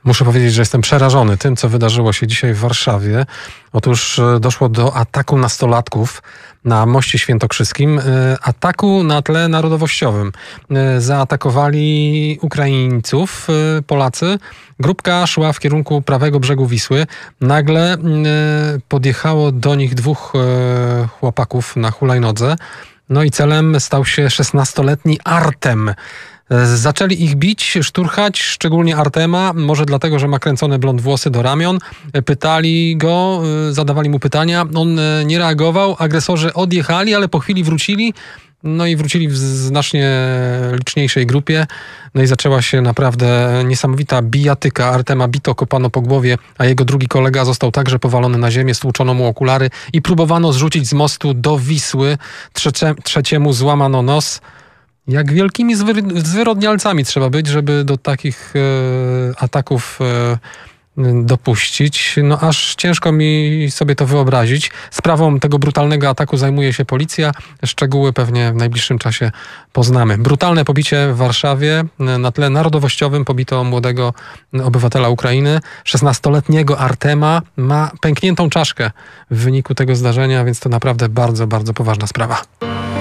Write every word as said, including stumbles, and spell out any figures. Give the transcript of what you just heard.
Muszę powiedzieć, że jestem przerażony tym, co wydarzyło się dzisiaj w Warszawie. Otóż doszło do ataku nastolatków na Moście Świętokrzyskim. Ataku na tle narodowościowym. Zaatakowali Ukraińców, Polacy. Grupka szła w kierunku prawego brzegu Wisły. Nagle podjechało do nich dwóch chłopaków na hulajnodze. No i celem stał się szesnastoletni Artem. Zaczęli ich bić, szturchać, szczególnie Artema, może dlatego, że ma kręcone blond włosy do ramion. Pytali go, zadawali mu pytania, on nie reagował, agresorzy odjechali, ale po chwili wrócili, no i wrócili w znacznie liczniejszej grupie. No i zaczęła się naprawdę niesamowita bijatyka. Artema bito, kopano po głowie, a jego drugi kolega został także powalony na ziemię, stłuczono mu okulary i próbowano zrzucić z mostu do Wisły. Trzecie, trzeciemu złamano nos. Jak wielkimi zwyr- zwyrodnialcami trzeba być, żeby do takich e, ataków e, dopuścić. No aż ciężko mi sobie to wyobrazić. Sprawą tego brutalnego ataku zajmuje się policja. Szczegóły pewnie w najbliższym czasie poznamy. Brutalne pobicie w Warszawie. Na tle narodowościowym pobito młodego obywatela Ukrainy. szesnastoletniego Artema. Ma pękniętą czaszkę w wyniku tego zdarzenia, więc to naprawdę bardzo, bardzo poważna sprawa.